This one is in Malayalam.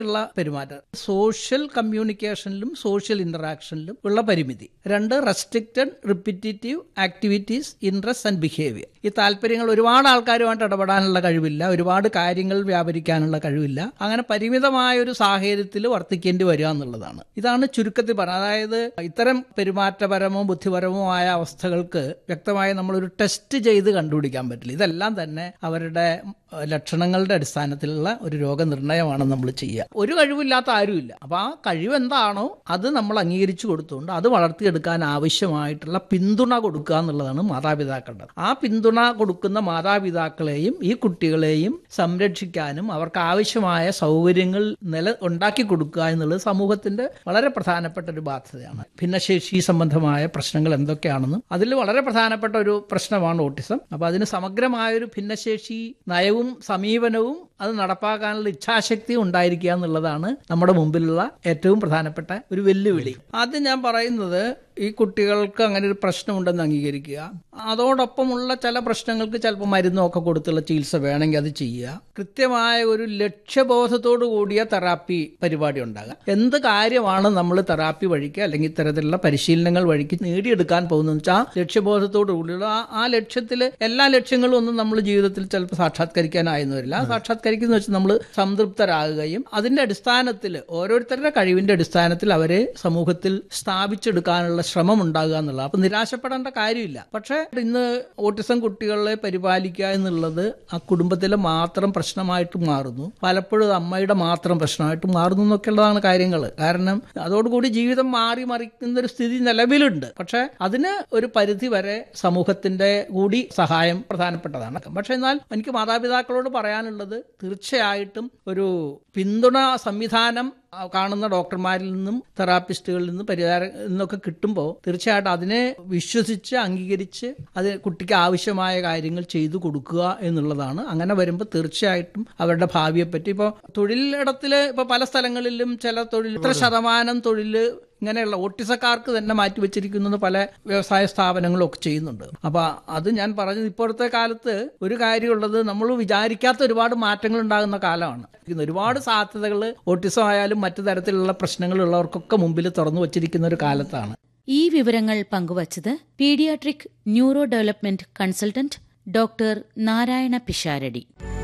ഉള്ള പെരുമാറ്റം, സോഷ്യൽ കമ്മ്യൂണിക്കേഷനിലും സോഷ്യൽ ഇന്ററാക്ഷനിലും ഉള്ള പരിമിതി. 2, restricted repetitive activities, interest and behaviour. ഈ താല്പര്യങ്ങൾ, ഒരുപാട് ആൾക്കാരുമായിട്ട് ഇടപെടാനുള്ള കഴിവില്ല, ഒരുപാട് കാര്യങ്ങൾ വ്യാപരിക്കാനുള്ള കഴിവില്ല, അങ്ങനെ പരിമിതമായ ഒരു സാഹചര്യത്തിൽ വർത്തിക്കേണ്ടി വരിക എന്നുള്ളതാണ്. ഇതാണ് ചുരുക്കത്തിൽ പറഞ്ഞത്. അതായത് ഇത്തരം പെരുമാറ്റപരമോ ബുദ്ധിപരമോ ആയ അവസ്ഥകൾക്ക് വ്യക്തമായി നമ്മളൊരു ടെസ്റ്റ് ചെയ്ത് കണ്ടുപിടിക്കാൻ പറ്റില്ല. ഇതെല്ലാം തന്നെ അവരുടെ ലക്ഷണങ്ങളുടെ അടിസ്ഥാനത്തിലുള്ള ഒരു രോഗനിർണയമാണ് നമ്മൾ ചെയ്യുക. ഒരു കഴിവില്ലാത്ത ആരുമില്ല. അപ്പൊ ആ കഴിവ് എന്താണോ അത് നമ്മൾ അംഗീകരിച്ചു കൊടുത്തുകൊണ്ട് അത് വളർത്തിയെടുക്കാൻ ആവശ്യമായിട്ടുള്ള പിന്തുണ കൊടുക്കുക എന്നുള്ളതാണ് മാതാപിതാക്കളുടെ. ആ പിന്തുണ കൊടുക്കുന്ന മാതാപിതാക്കളെയും ഈ കുട്ടികളെയും സംരക്ഷിക്കാനും അവർക്ക് ആവശ്യമായ സൗകര്യങ്ങൾ ഉണ്ടാക്കി കൊടുക്കുക എന്നുള്ളത് സമൂഹത്തിന്റെ വളരെ പ്രധാനപ്പെട്ട ഒരു ബാധ്യതയാണ്. ഭിന്നശേഷി സംബന്ധമായ പ്രശ്നങ്ങൾ എന്തൊക്കെയാണെന്നും അതിൽ വളരെ പ്രധാനപ്പെട്ട ഒരു പ്രശ്നമാണ് ഓട്ടിസം. അപ്പൊ അതിന് സമഗ്രമായൊരു ഭിന്നശേഷി നയവും സമീപനവും അത് നടപ്പാക്കാനുള്ള ഇച്ഛാശക്തിയും ഉണ്ടായിരിക്കുക എന്നുള്ളതാണ് നമ്മുടെ മുമ്പിലുള്ള ഏറ്റവും പ്രധാനപ്പെട്ട ഒരു വെല്ലുവിളി. ആദ്യം ഞാൻ പറയുന്നത്, ഈ കുട്ടികൾക്ക് അങ്ങനെ ഒരു പ്രശ്നമുണ്ടെന്ന് അംഗീകരിക്കുക. അതോടൊപ്പമുള്ള ചില പ്രശ്നങ്ങൾക്ക് ചിലപ്പോൾ മരുന്നൊക്കെ കൊടുത്തുള്ള ചികിത്സ വേണമെങ്കിൽ അത് ചെയ്യുക. കൃത്യമായ ഒരു ലക്ഷ്യബോധത്തോടു കൂടിയ തെറാപ്പി പരിപാടി ഉണ്ടാകുക. എന്ത് കാര്യമാണ് നമ്മൾ തെറാപ്പി വഴിക്ക് അല്ലെങ്കിൽ ഇത്തരത്തിലുള്ള പരിശീലനങ്ങൾ വഴിക്ക് നേടിയെടുക്കാൻ പോകുന്നതെന്ന് വെച്ചാൽ ലക്ഷ്യബോധത്തോടു കൂടിയുള്ള ആ ലക്ഷ്യത്തിൽ എല്ലാ ലക്ഷ്യങ്ങളും ഒന്നും നമ്മൾ ജീവിതത്തിൽ ചിലപ്പോൾ സാക്ഷാത്കരിക്കാനായെന്ന് വരില്ല. സാക്ഷാത്കരിക്കുന്ന വെച്ചാൽ നമ്മൾ സംതൃപ്തരാകുകയും അതിന്റെ അടിസ്ഥാനത്തിൽ ഓരോരുത്തരുടെ കഴിവിന്റെ അടിസ്ഥാനത്തിൽ അവരെ സമൂഹത്തിൽ സ്ഥാപിച്ചെടുക്കാനുള്ള ശ്രമം ഉണ്ടാകുക എന്നുള്ളത്. അപ്പൊ നിരാശപ്പെടേണ്ട കാര്യമില്ല. പക്ഷെ ഇന്ന് ഓട്ടിസം കുട്ടികളെ പരിപാലിക്കുക എന്നുള്ളത് ആ കുടുംബത്തിലെ മാത്രം പ്രശ്നമായിട്ട് മാറുന്നു. പലപ്പോഴും അമ്മയുടെ മാത്രം പ്രശ്നമായിട്ട് മാറുന്നു എന്നൊക്കെയുള്ളതാണ് കാര്യങ്ങൾ. കാരണം അതോടുകൂടി ജീവിതം മാറി മറിക്കുന്ന ഒരു സ്ഥിതി നിലവിലുണ്ട്. പക്ഷെ അതിന് ഒരു പരിധി വരെ സമൂഹത്തിന്റെ കൂടി സഹായം പ്രധാനപ്പെട്ടതാണ്. പക്ഷെ എന്നാൽ എനിക്ക് മാതാപിതാക്കളോട് പറയാനുള്ളത്, തീർച്ചയായിട്ടും ഒരു പിന്തുണ സംവിധാനം കാണുന്ന ഡോക്ടർമാരിൽ നിന്നും തെറാപ്പിസ്റ്റുകളിൽ നിന്നും പരിഹാരം നിന്നൊക്കെ കിട്ടുമ്പോൾ തീർച്ചയായിട്ടും അതിനെ വിശ്വസിച്ച് അംഗീകരിച്ച് അത് കുട്ടിക്ക് ആവശ്യമായ കാര്യങ്ങൾ ചെയ്തു കൊടുക്കുക എന്നുള്ളതാണ്. അങ്ങനെ വരുമ്പോൾ തീർച്ചയായിട്ടും അവരുടെ ഭാവിയെപ്പറ്റി, ഇപ്പോൾ തൊഴിലിടത്തിൽ ഇപ്പോൾ പല സ്ഥലങ്ങളിലും ചില തൊഴിൽ ഇത്ര ശതമാനം തൊഴിൽ ഇങ്ങനെയുള്ള ഓട്ടിസക്കാർക്ക് തന്നെ മാറ്റിവെച്ചിരിക്കുന്നത് പല വ്യവസായ സ്ഥാപനങ്ങളും ഒക്കെ ചെയ്യുന്നുണ്ട്. അപ്പൊ അത് ഞാൻ പറഞ്ഞത്, ഇപ്പോഴത്തെ കാലത്ത് ഒരു കാര്യമുള്ളത്, നമ്മൾ വിചാരിക്കാത്ത ഒരുപാട് മാറ്റങ്ങൾ ഉണ്ടാകുന്ന കാലമാണ്. ഒരുപാട് സാധ്യതകൾ ഓട്ടിസം ആയാലും മറ്റു തരത്തിലുള്ള പ്രശ്നങ്ങളുള്ളവർക്കൊക്കെ മുമ്പിൽ തുറന്നു വച്ചിരിക്കുന്ന ഒരു കാലത്താണ്. ഈ വിവരങ്ങൾ പങ്കുവച്ചത് paediatric neuro development consultant doctor Narayana Pisharody.